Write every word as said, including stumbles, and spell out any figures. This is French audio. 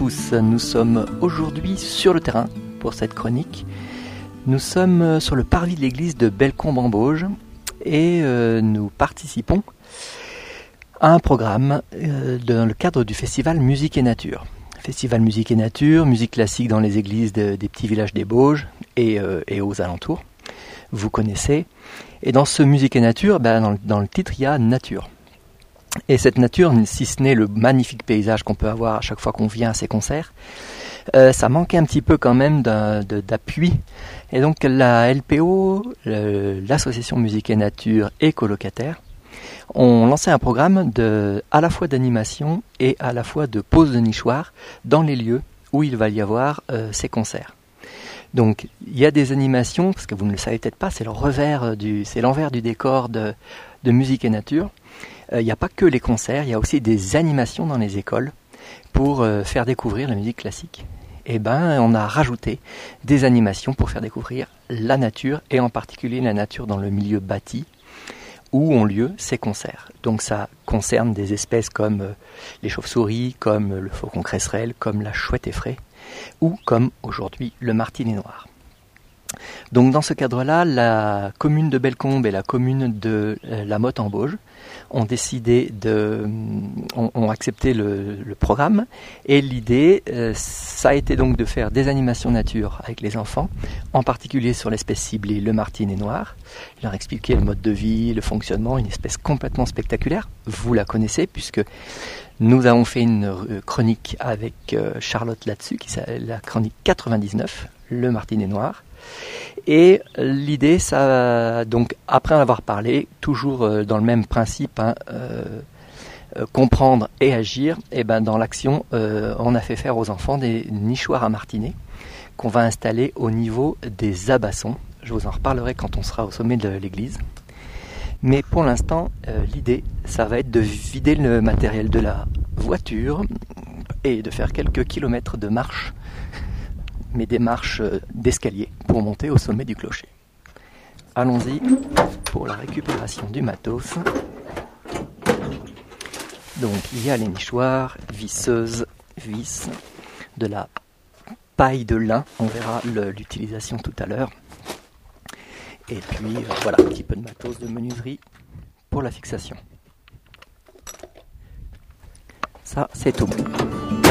tous, nous sommes aujourd'hui sur le terrain pour cette chronique. Nous sommes sur le parvis de l'église de Bellecombe-en-Bauge et euh, nous participons à un programme euh, dans le cadre du festival Musique et Nature. Festival Musique et Nature, musique classique dans les églises de, des petits villages des Bauges et, euh, et aux alentours. Vous connaissez. Et dans ce Musique et Nature, ben, dans, dans le titre, il y a nature. Et cette nature, si ce n'est le magnifique paysage qu'on peut avoir à chaque fois qu'on vient à ces concerts, euh, ça manquait un petit peu quand même d'un, de, d'appui. Et donc la L P O, le, l'association Musique et Nature et colocataires, ont lancé un programme de, à la fois d'animation et à la fois de pose de nichoir dans les lieux où il va y avoir euh, ces concerts. Donc il y a des animations, parce que vous ne le savez peut-être pas, c'est le revers du, c'est l'envers du décor de, de Musique et Nature. Il euh, n'y a pas que les concerts, il y a aussi des animations dans les écoles pour euh, faire découvrir la musique classique. Et ben, on a rajouté des animations pour faire découvrir la nature, et en particulier la nature dans le milieu bâti, où ont lieu ces concerts. Donc ça concerne des espèces comme euh, les chauves-souris, comme le faucon cresserelle, comme la chouette effraie, ou comme aujourd'hui le martinet noir. Donc dans ce cadre-là, la commune de Bellecombe et la commune de euh, La Motte-en-Bauge ont décidé de, ont, ont accepté le, le programme, et l'idée, euh, ça a été donc de faire des animations nature avec les enfants, en particulier sur l'espèce ciblée, le martinet noir, leur expliquer le mode de vie, le fonctionnement, une espèce complètement spectaculaire. Vous la connaissez puisque nous avons fait une chronique avec euh, Charlotte là-dessus, qui s'appelle la chronique quatre-vingt-dix-neuf, le martinet noir. Et l'idée, ça, donc après en avoir parlé, toujours euh, dans le même principe, hein, euh, euh, comprendre et agir, et ben dans l'action, euh, on a fait faire aux enfants des nichoirs à martinet qu'on va installer au niveau des abassons. Je vous en reparlerai quand on sera au sommet de l'église. Mais pour l'instant, euh, l'idée, ça va être de vider le matériel de la voiture et de faire quelques kilomètres de marche, mais des marches d'escalier pour monter au sommet du clocher. Allons-y pour la récupération du matos. Donc il y a les nichoirs, visseuses, vis, de la paille de lin, on verra le, l'utilisation tout à l'heure. Et puis euh, voilà, un petit peu de matos de menuiserie pour la fixation. Ça, c'est tout.